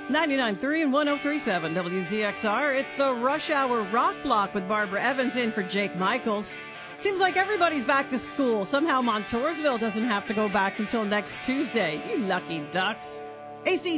99.3 and 103.7 WZXR. It's the Rush Hour Rock Block with Barbara Evans in for Jake Michaels. Seems like everybody's back to school. Somehow Montoursville doesn't have to go back until next Tuesday. You lucky ducks. AC